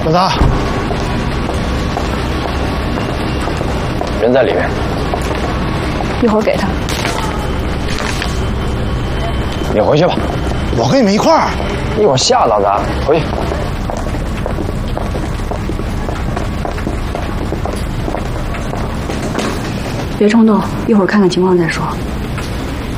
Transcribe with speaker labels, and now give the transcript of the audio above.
Speaker 1: 小子，
Speaker 2: 人在里面，
Speaker 3: 一会儿给他。
Speaker 2: 你回去吧，
Speaker 1: 我跟你们一块儿。
Speaker 2: 一会儿吓到咱，回去。
Speaker 3: 别冲动，一会儿看看情况再说。